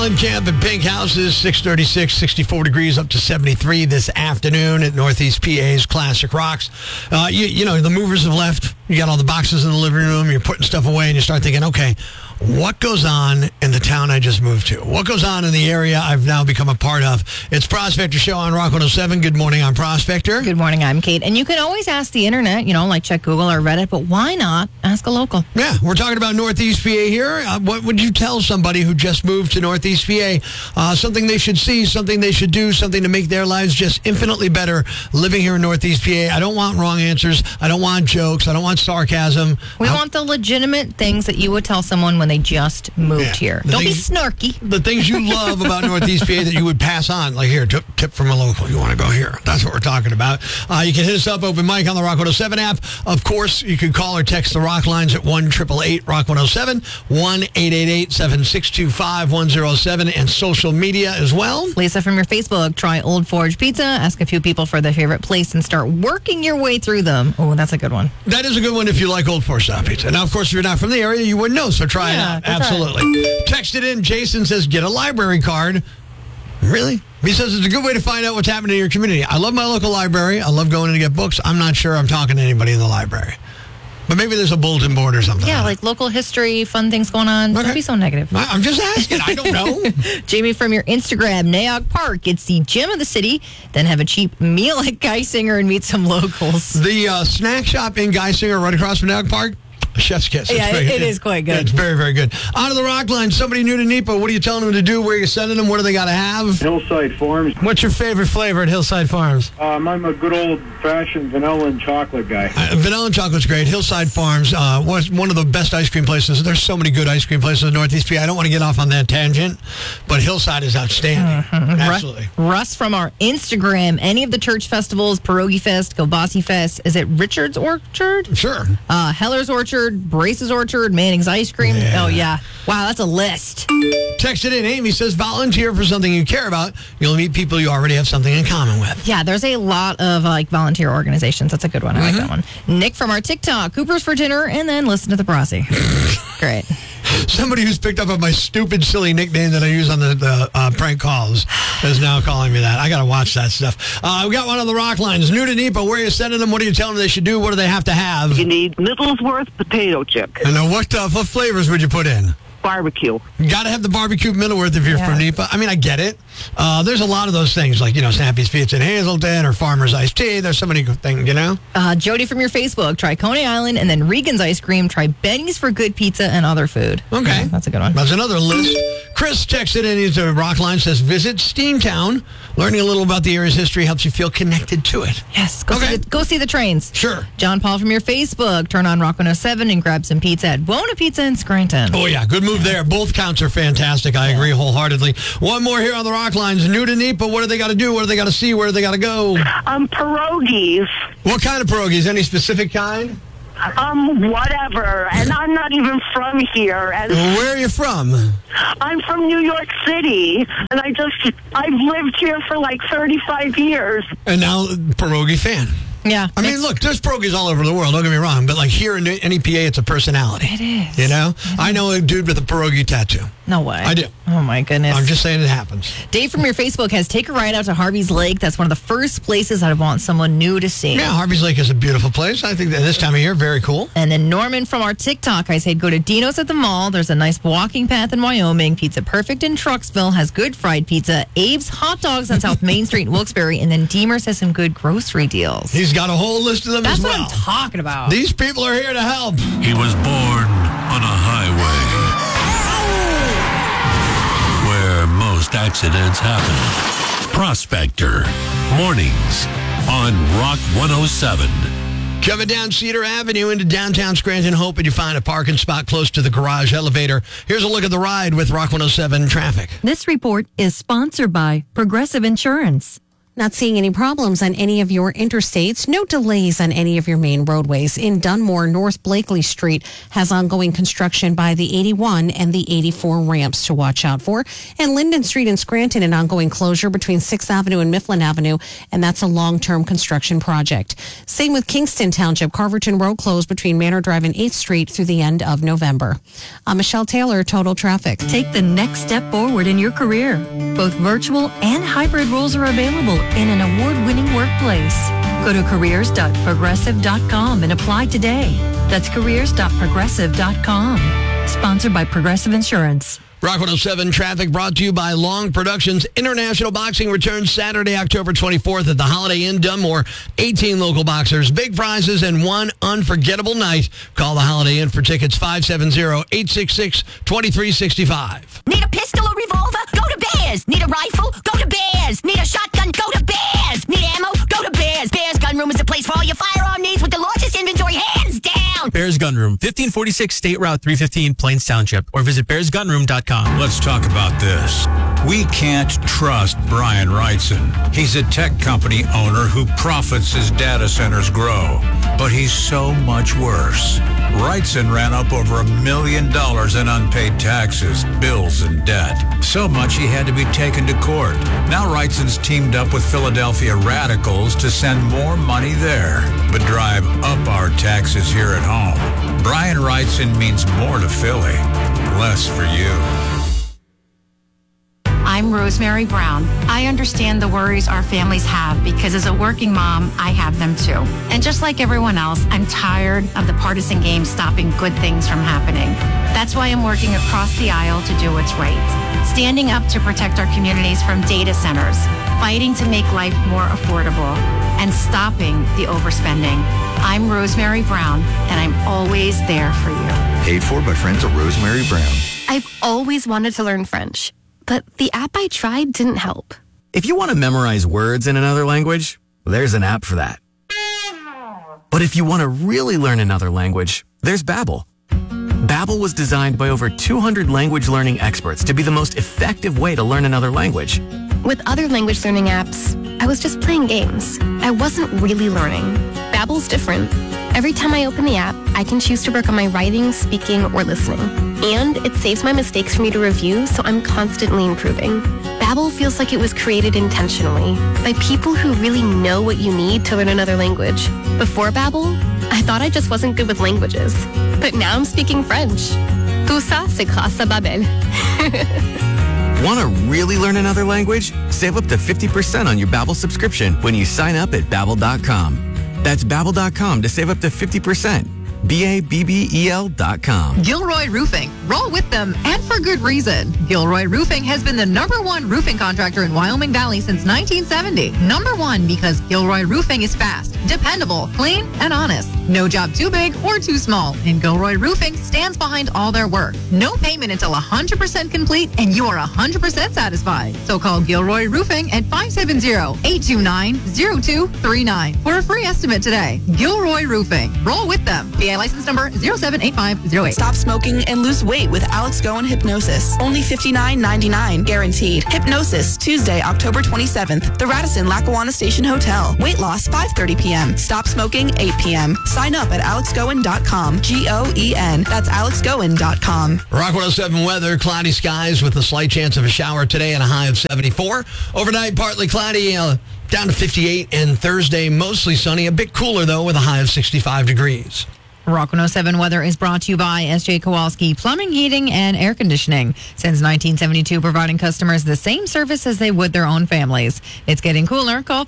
Mellencamp at Pink Houses, 636, 64 degrees, up to 73 this afternoon at Northeast PA's Classic Rocks. You know, the movers have left. You got all the boxes in the living room. You're putting stuff away, and you start thinking, okay, what goes on in the town I just moved to? What goes on in the area I've now become a part of? It's Prospector Show on Rock 107. Good morning, I'm Prospector. Good morning, I'm Kate. And you can always ask the internet, like check Google or Reddit, but why not ask a local? Yeah, we're talking about Northeast PA here. What would you tell somebody who just moved to Northeast PA? Something they should see, something they should do, something to make their lives just infinitely better living here in Northeast PA. I don't want wrong answers. I don't want jokes. I don't want sarcasm. We want the legitimate things that you would tell someone when they just moved here. Don't be snarky. The things you love about Northeast PA that you would pass on. Like, here, tip from a local. You want to go here. That's what we're talking about. You can hit us up, open mic on the Rock 107 app. Of course, you can call or text the Rock lines at 1-888-ROCK-107, 1-888-762-5107, and social media as well. Lisa from your Facebook, try Old Forge Pizza. Ask a few people for their favorite place and start working your way through them. Oh, that's a good one. That is a good one if you like Old Forge style pizza. Now, of course, if you're not from the area, you wouldn't know, so try it out. Absolutely. Text it in. Jason says, get a library card. Really? He says it's a good way to find out what's happening in your community. I love my local library. I love going in to get books. I'm not sure I'm talking to anybody in the library. But maybe there's a bulletin board or something. Yeah, like local history, fun things going on. Okay. Don't be so negative. I'm just asking. I don't know. Jamie from your Instagram, Nayoc Park. It's the gem of the city. Then have a cheap meal at Geisinger and meet some locals. The snack shop in Geisinger right across from Nayoc Park. Chef's kiss. Yeah, it is quite good. Yeah, it's very, very good. On to the Rock line. Somebody new to NEPA. What are you telling them to do? Where are you sending them? What do they got to have? Hillside Farms. What's your favorite flavor at Hillside Farms? I'm a good old-fashioned vanilla and chocolate guy. Vanilla and chocolate's great. Hillside Farms was one of the best ice cream places. There's so many good ice cream places in Northeast PA. I don't want to get off on that tangent, but Hillside is outstanding. Absolutely. Russ from our Instagram. Any of the church festivals, Pierogi Fest, Kielbasa Fest. Is it Richard's Orchard? Sure. Heller's Orchard, Brace's Orchard, Manning's Ice Cream. Yeah. Oh, yeah. Wow, that's a list. Text it in. Amy says, volunteer for something you care about. You'll meet people you already have something in common with. Yeah, there's a lot of volunteer organizations. That's a good one. I like that one. Nick from our TikTok, Cooper's for dinner, and then listen to the Brasi. Great. Somebody who's picked up on my stupid, silly nickname that I use on the prank calls is now calling me that. I got to watch that stuff. We got one on the Rock lines. New to NEPA. Where are you sending them? What are you telling them they should do? What do they have to have? You need Middlesworth potato chips. And what flavors would you put in? Barbecue. You got to have the barbecue Middleworth if you're from NEPA. I mean, I get it. There's a lot of those things, like, Snappy's Pizza in Hazleton or Farmer's Iced Tea. There's so many good things, Jody from your Facebook, try Coney Island, and then Regan's Ice Cream. Try Benny's for good pizza and other food. Okay. Yeah, that's a good one. That's another list. Chris texted in his Rock line, says, visit Steamtown. Learning a little about the area's history helps you feel connected to it. Yes. Go see the trains. Sure. John Paul from your Facebook, turn on Rock 107 and grab some pizza at Buona Pizza in Scranton. Oh, yeah. Good move there. Both counts are fantastic. I agree wholeheartedly. One more here on the Rock lines. New to NEPA. What do they got to do? What do they got to see? Where do they got to go? Pierogies. What kind of pierogies? Any specific kind? Whatever. And I'm not even from here. And where are you from? I'm from New York City. And I've lived here for like 35 years. And now, pierogi fan. Yeah. I mean, look, there's pierogies all over the world, don't get me wrong, but like here in NEPA, it's a personality. It is. I know a dude with a pierogi tattoo. No way. I do. Oh, my goodness. I'm just saying it happens. Dave from your Facebook has take a ride out to Harvey's Lake. That's one of the first places I want someone new to see. Yeah, Harvey's Lake is a beautiful place. I think that this time of year, very cool. And then Norman from our TikTok, I said go to Dino's at the mall. There's a nice walking path in Wyoming. Pizza Perfect in Trucksville has good fried pizza. Abe's Hot Dogs on South Main Street in Wilkes-Barre. And then Deemer's has some good grocery deals. He's got a whole list of them That's as well. what I'm talking about. These people are here to help. He was born on a highway where most accidents happen. Prospector. Mornings on Rock 107. Coming down Cedar Avenue into downtown Scranton, hoping you find a parking spot close to the garage elevator. Here's a look at the ride with Rock 107 traffic. This report is sponsored by Progressive Insurance. Not seeing any problems on any of your interstates. No delays on any of your main roadways. In Dunmore, North Blakely Street has ongoing construction by the 81 and the 84 ramps to watch out for. And Linden Street in Scranton, an ongoing closure between 6th Avenue and Mifflin Avenue, and that's a long-term construction project. Same with Kingston Township. Carverton Road closed between Manor Drive and 8th Street through the end of November. I'm Michelle Taylor, Total Traffic. Take the next step forward in your career. Both virtual and hybrid roles are available in an award-winning workplace. Go to careers.progressive.com and apply today. That's careers.progressive.com. Sponsored by Progressive Insurance. Rock 107 traffic brought to you by Long Productions. International Boxing returns Saturday, October 24th at the Holiday Inn Dunmore. 18 local boxers, big prizes, and one unforgettable night. Call the Holiday Inn for tickets 570-866-2365. Need a pistol or revolver? Go to Bears. Need a rifle? Go to Bears. Need a shotgun? Go to Bears. Need ammo? Go to Bears. Bears Gun Room is the place for all your firearm needs with the largest inventory, hands down. Bears Gun Room, 1546 State Route 315, Plains Township, or visit bearsgunroom.com. Let's talk about this. We can't trust Brian Wrightson. He's a tech company owner who profits as data centers grow. But he's so much worse. Wrightson ran up over $1 million in unpaid taxes, bills, and debt. So much he had to be taken to court. Now Wrightson's teamed up with Philadelphia radicals to send more money there, but drive up our taxes here at home. Brian Wrightson means more to Philly, less for you. I'm Rosemary Brown. I understand the worries our families have because as a working mom, I have them too. And just like everyone else, I'm tired of the partisan games stopping good things from happening. That's why I'm working across the aisle to do what's right. Standing up to protect our communities from data centers, fighting to make life more affordable, and stopping the overspending. I'm Rosemary Brown, and I'm always there for you. Paid for by friends of Rosemary Brown. I've always wanted to learn French, but the app I tried didn't help. If you want to memorize words in another language, there's an app for that. But if you want to really learn another language, there's Babbel. Babbel was designed by over 200 language learning experts to be the most effective way to learn another language. With other language learning apps, I was just playing games. I wasn't really learning. Babbel's different. Every time I open the app, I can choose to work on my writing, speaking, or listening. And it saves my mistakes for me to review, so I'm constantly improving. Babbel feels like it was created intentionally by people who really know what you need to learn another language. Before Babbel, I thought I just wasn't good with languages. But now I'm speaking French. Tout ça, c'est grâce à Babbel. Want to really learn another language? Save up to 50% on your Babbel subscription when you sign up at Babbel.com. That's Babbel.com to save up to 50%. Babbel.com. Gilroy Roofing. Roll with them, and for good reason. Gilroy Roofing has been the #1 roofing contractor in Wyoming Valley since 1970. #1 because Gilroy Roofing is fast, dependable, clean, and honest. No job too big or too small, and Gilroy Roofing stands behind all their work. No payment until 100% complete, and you are 100% satisfied. So call Gilroy Roofing at 570-829-0239 for a free estimate today. Gilroy Roofing. Roll with them. PA license number 078508. Stop smoking and lose weight with Alex Goen Hypnosis. Only $59.99 guaranteed. Hypnosis, Tuesday, October 27th. The Radisson Lackawanna Station Hotel. Weight loss, 5:30 p.m. Stop smoking, 8 p.m. Sign up at alexgoen.com. Goen. That's alexgoen.com. Rock 107 weather, cloudy skies with a slight chance of a shower today and a high of 74. Overnight, partly cloudy, down to 58, and Thursday, mostly sunny. A bit cooler, though, with a high of 65 degrees. Rock 107 weather is brought to you by S.J. Kowalski Plumbing, Heating, and Air Conditioning. Since 1972, providing customers the same service as they would their own families. It's getting cooler. Call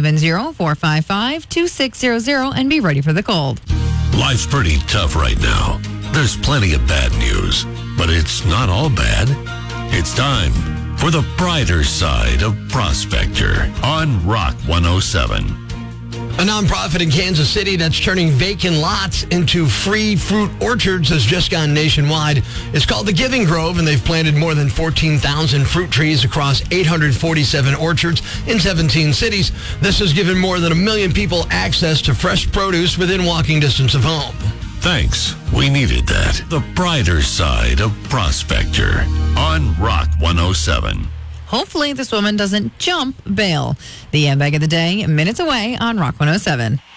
570-455-2600 and be ready for the cold. Life's pretty tough right now. There's plenty of bad news, but it's not all bad. It's time for the brighter side of Prospector on Rock 107. A nonprofit in Kansas City that's turning vacant lots into free fruit orchards has just gone nationwide. It's called the Giving Grove, and they've planted more than 14,000 fruit trees across 847 orchards in 17 cities. This has given more than 1 million people access to fresh produce within walking distance of home. Thanks. We needed that. The brighter side of Prospector on Rock 107. hopefully this woman doesn't jump bail. The Ambag of the Day, minutes away on Rock 107.